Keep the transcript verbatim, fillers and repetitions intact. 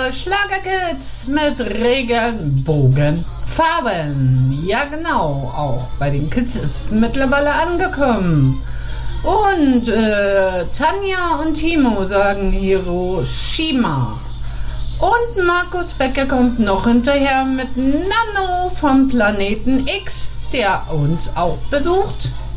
Schlagerkids mit Regenbogenfarben. Ja genau, auch bei den Kids ist mittlerweile angekommen. Und äh, Tanja und Timo sagen Hiroshima. Und Markus Becker kommt noch hinterher mit Nano vom Planeten X, der uns auch besucht.